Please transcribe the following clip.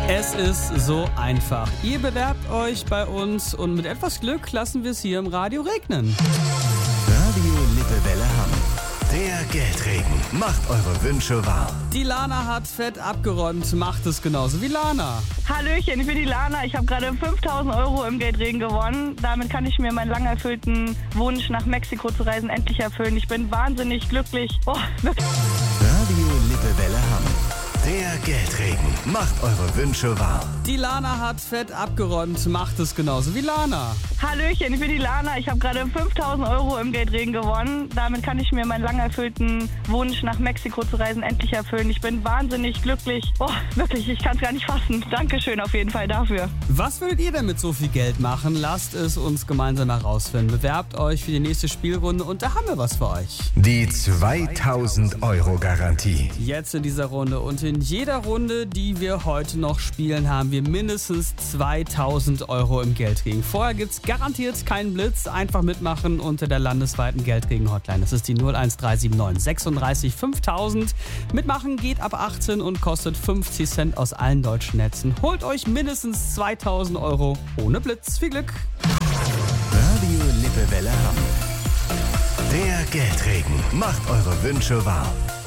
Es ist so einfach. Ihr bewerbt euch bei uns und mit etwas Glück lassen wir es hier im Radio regnen. Radio Lippewelle Hamm. Der Geldregen macht eure Wünsche wahr. Die Lana hat fett abgeräumt, macht es genauso wie Lana. Hallöchen, ich bin die Lana. Ich habe gerade 5.000 € im Geldregen gewonnen. Damit kann ich mir meinen lang erfüllten Wunsch, nach Mexiko zu reisen, endlich erfüllen. Ich bin wahnsinnig glücklich. Oh, wirklich. Radio Lippewelle Hamm. Der Geldregen macht eure Wünsche wahr. Die Lana hat fett abgeräumt, macht es genauso wie Lana. Hallöchen, ich bin die Lana. Ich habe gerade 5.000 € im Geldregen gewonnen. Damit kann ich mir meinen lang erfüllten Wunsch, nach Mexiko zu reisen, endlich erfüllen. Ich bin wahnsinnig glücklich. Oh, wirklich, ich kann es gar nicht fassen. Dankeschön auf jeden Fall dafür. Was würdet ihr denn mit so viel Geld machen? Lasst es uns gemeinsam herausfinden. Bewerbt euch für die nächste Spielrunde und da haben wir was für euch. Die 2.000 € Garantie. Jetzt in dieser Runde und in jeder Runde, die wir heute noch spielen, haben wir mindestens 2.000 € im Geldregen. Vorher gibt es garantiert keinen Blitz. Einfach mitmachen unter der landesweiten Geldregen-Hotline. Das ist die 01379 36 5000. Mitmachen geht ab 18 und kostet 50 Cent aus allen deutschen Netzen. Holt euch mindestens 2.000 € ohne Blitz. Viel Glück! Radio Lippewelle Hamm. Der Geldregen macht eure Wünsche wahr.